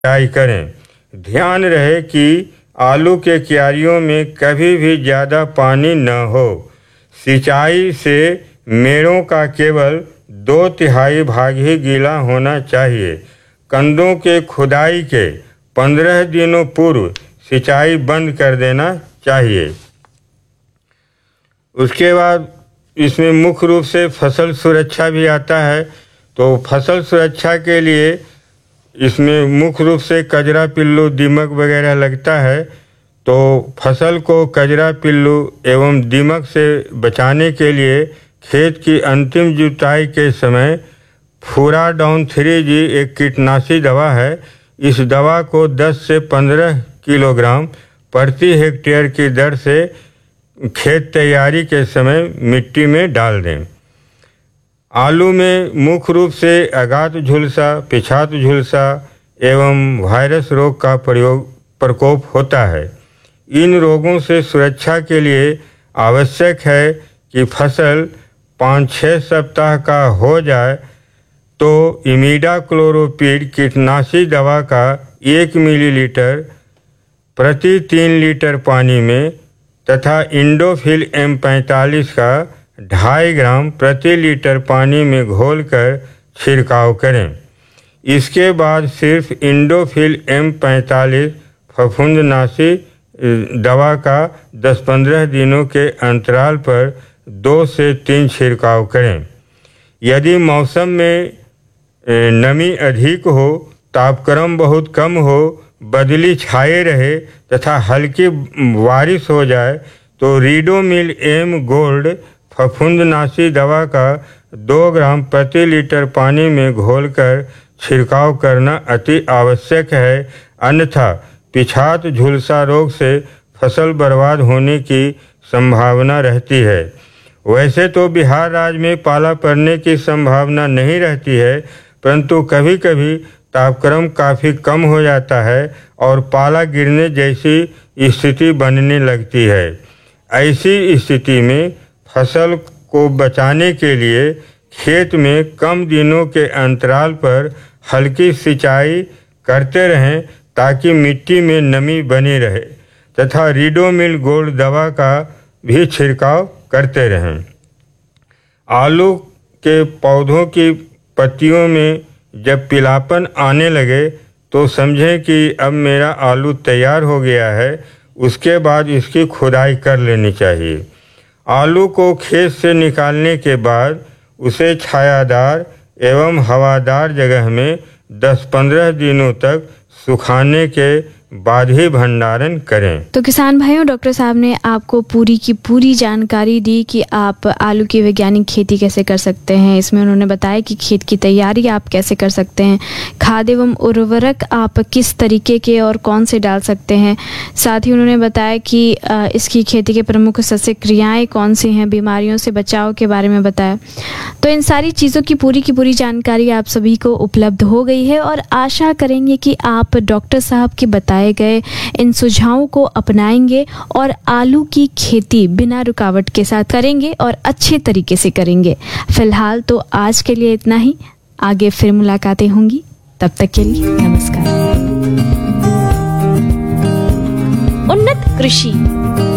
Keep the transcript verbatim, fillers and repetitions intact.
सिंचाई करें। ध्यान रहे कि आलू के क्यारियों में कभी भी ज़्यादा पानी न हो। सिंचाई से मेड़ों का केवल दो तिहाई भाग ही गीला होना चाहिए। कंदों के खुदाई के पंद्रह दिनों पूर्व सिंचाई बंद कर देना चाहिए। उसके बाद इसमें मुख्य रूप से फसल सुरक्षा भी आता है। तो फसल सुरक्षा के लिए इसमें मुख्य रूप से कजरा पिल्लू दीमक वगैरह लगता है। तो फसल को कजरा पिल्लू एवं दीमक से बचाने के लिए खेत की अंतिम जुताई के समय फुराडाउन थ्री जी एक कीटनाशी दवा है। इस दवा को दस से पंद्रह किलोग्राम प्रति हेक्टेयर की दर से खेत तैयारी के समय मिट्टी में डाल दें। आलू में मुख्य रूप से अगात झुलसा, पिछात झुलसा एवं वायरस रोग का प्रयोग प्रकोप होता है। इन रोगों से सुरक्षा के लिए आवश्यक है कि फसल पाँच छः सप्ताह का हो जाए तो इमिडाक्लोरोपीड कीटनाशी दवा का एक मिलीलीटर प्रति तीन लीटर पानी में तथा इंडोफिल एम पैंतालीस का ढाई ग्राम प्रति लीटर पानी में घोलकर छिड़काव करें। इसके बाद सिर्फ इंडोफिल एम पैंतालीस फफूंदनाशी दवा का दस पंद्रह दिनों के अंतराल पर दो से तीन छिड़काव करें। यदि मौसम में नमी अधिक हो, तापक्रम बहुत कम हो, बदली छाए रहे तथा हल्की बारिश हो जाए तो रीडोमिल एम गोल्ड फफूंदनाशी दवा का दो ग्राम प्रति लीटर पानी में घोलकर छिड़काव करना अति आवश्यक है। अन्यथा पिछात झुलसा रोग से फसल बर्बाद होने की संभावना रहती है। वैसे तो बिहार राज्य में पाला पड़ने की संभावना नहीं रहती है, परंतु कभी कभी तापक्रम काफ़ी कम हो जाता है और पाला गिरने जैसी स्थिति बनने लगती है। ऐसी स्थिति में फसल को बचाने के लिए खेत में कम दिनों के अंतराल पर हल्की सिंचाई करते रहें ताकि मिट्टी में नमी बनी रहे तथा रीडोमिल गोल्ड दवा का भी छिड़काव करते रहें। आलू के पौधों की पत्तियों में जब पीलापन आने लगे तो समझें कि अब मेरा आलू तैयार हो गया है। उसके बाद इसकी खुदाई कर लेनी चाहिए। आलू को खेत से निकालने के बाद उसे छायादार एवं हवादार जगह में दस पंद्रह दिनों तक सुखाने के बाद ही भंडारण करें। तो किसान भाइयों, डॉक्टर साहब ने आपको पूरी की पूरी जानकारी दी कि आप आलू की वैज्ञानिक खेती कैसे कर सकते हैं। इसमें उन्होंने बताया कि खेत की तैयारी आप कैसे कर सकते हैं, खाद एवं उर्वरक आप किस तरीके के और कौन से डाल सकते हैं। साथ ही उन्होंने बताया कि इसकी खेती के प्रमुख सस्य क्रियाएँ कौन सी हैं, बीमारियों से बचाव के बारे में बताया। तो इन सारी चीज़ों की पूरी की पूरी जानकारी आप सभी को उपलब्ध हो गई है और आशा करेंगे कि आप डॉक्टर साहब के बताए गए इन सुझावों को अपनाएंगे और आलू की खेती बिना रुकावट के साथ करेंगे और अच्छे तरीके से करेंगे। फिलहाल तो आज के लिए इतना ही, आगे फिर मुलाकातें होंगी, तब तक के लिए नमस्कार। उन्नत कृषि